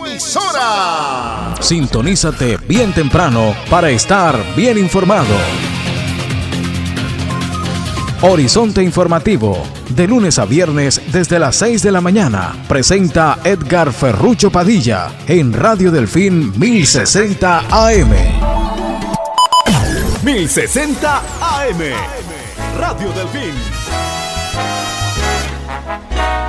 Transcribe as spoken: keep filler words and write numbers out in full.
emisora. Sintonízate bien temprano para estar bien informado. Horizonte Informativo, de lunes a viernes desde las seis de la mañana, presenta Edgar Ferrucho Padilla en Radio Delfín mil sesenta A M. mil sesenta A M, Radio Delfín.